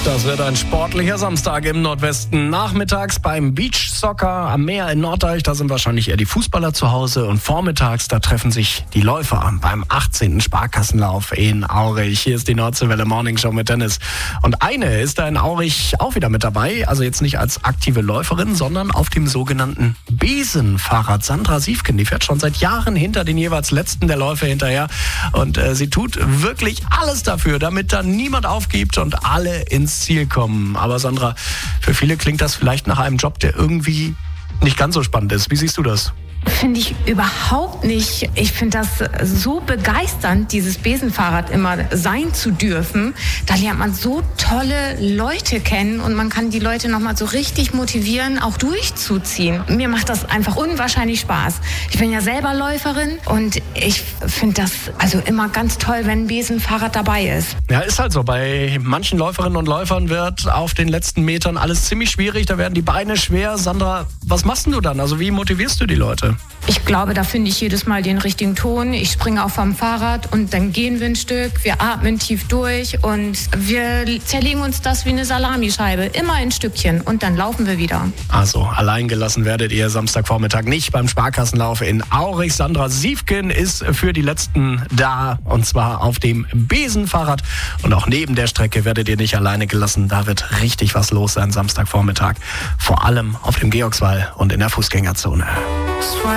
Das wird ein sportlicher Samstag im Nordwesten. Nachmittags beim Beachsoccer am Meer in Norddeich, da sind wahrscheinlich eher die Fußballer zu Hause. Und vormittags, da treffen sich die Läufer beim 18. Sparkassenlauf in Aurich. Hier ist die Nordseewelle Morning Show mit Dennis. Und eine ist da in Aurich auch wieder mit dabei. Also jetzt nicht als aktive Läuferin, sondern auf dem sogenannten Besenfahrrad. Sandra Siefken, die fährt schon seit Jahren hinter den jeweils letzten der Läufer hinterher. Und sie tut wirklich alles dafür, damit da niemand aufgibt und alle ins Ziel kommen. Aber Sandra, für viele klingt das vielleicht nach einem Job, der irgendwie nicht ganz so spannend ist. Wie siehst du das? Finde ich überhaupt nicht. Ich finde das so begeisternd, dieses Besenfahrrad immer sein zu dürfen. Da lernt man so tolle Leute kennen und man kann die Leute nochmal so richtig motivieren, auch durchzuziehen. Mir macht das einfach unwahrscheinlich Spaß. Ich bin ja selber Läuferin und ich finde das also immer ganz toll, wenn ein Besenfahrrad dabei ist. Ja, ist halt so. Bei manchen Läuferinnen und Läufern wird auf den letzten Metern alles ziemlich schwierig. Da werden die Beine schwer. Sandra, was machst denn du dann? Also wie motivierst du die Leute? Ich glaube, da finde ich jedes Mal den richtigen Ton. Ich springe auch vom Fahrrad und dann gehen wir ein Stück. Wir atmen tief durch und wir zerlegen uns das wie eine Salamischeibe. Immer in Stückchen und dann laufen wir wieder. Also, allein gelassen werdet ihr Samstagvormittag nicht beim Sparkassenlauf in Aurich. Sandra Siefken ist für die Letzten da und zwar auf dem Besenfahrrad. Und auch neben der Strecke werdet ihr nicht alleine gelassen. Da wird richtig was los sein Samstagvormittag. Vor allem auf dem Georgswall und in der Fußgängerzone.